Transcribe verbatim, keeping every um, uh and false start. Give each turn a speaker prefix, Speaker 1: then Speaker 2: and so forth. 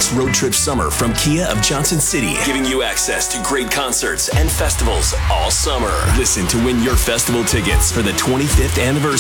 Speaker 1: Next Road Trip Summer from Kia of Johnson City, giving you access to great concerts and festivals all summer. Listen to win your festival tickets for the twenty-fifth anniversary